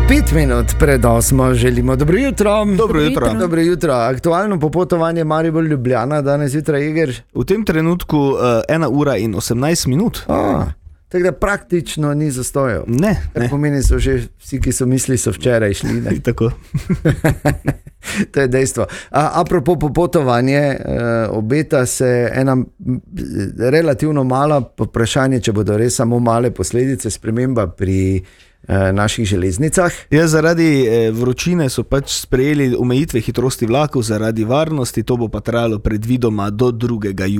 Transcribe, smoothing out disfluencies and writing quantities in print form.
5 minut pred 8 želimo dobro jutro. Dobro jutro. Aktualno popotovanje Maribor-Ljubljana danes zjutraj, Igor. V tem trenutku 1 ura in 18 minut. Tako da praktično ni zastojev. Ne. Pomeni, so že vsi, ki so mislili, so včeraj šli. Tako. To je dejstvo. Apropo popotovanje, obeta se ena relativno mala vprašanje, če bodo res samo male posledice, sprememba pri naših železnicah. Ja, zaradi vročine so pač sprejeli omejitve hitrosti vlakov zaradi varnosti, to bo pa trajalo predvidoma do 2. julija.